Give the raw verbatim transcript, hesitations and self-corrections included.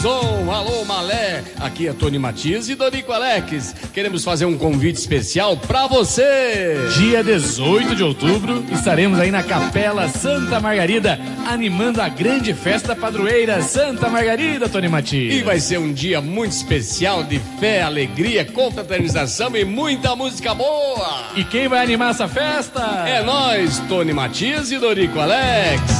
Som, alô Malé, aqui é Tony Matias e Dorico Alex. Queremos fazer um convite especial pra você. Dia dezoito de outubro, estaremos aí na Capela Santa Margarida, animando a grande festa padroeira Santa Margarida, Tony Matias. E vai ser um dia muito especial de fé, alegria, confraternização e muita música boa. E quem vai animar essa festa? É nós, Tony Matias e Dorico Alex.